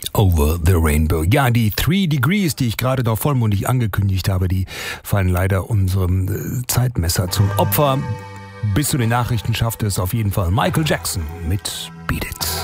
Over the Rainbow. Ja, die 3 Degrees, die ich gerade noch vollmundig angekündigt habe, die fallen leider unserem Zeitmesser zum Opfer. Bis zu den Nachrichten schaffte es auf jeden Fall Michael Jackson mit Beat It.